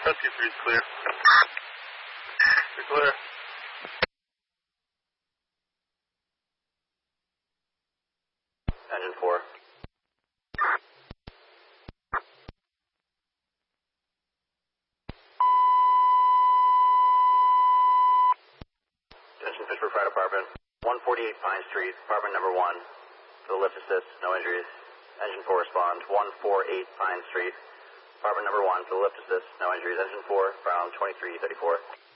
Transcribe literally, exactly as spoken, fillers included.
Rescue three is clear. You're clear. Engine four. Attention Fishburne Fire Department. one forty-eight Pine Street, apartment number one. For the lift assist, no injuries. Engine four respond. one forty-eight Pine Street, apartment number one. For the lift assist, no injuries. Engine four, ground twenty-three thirty-four.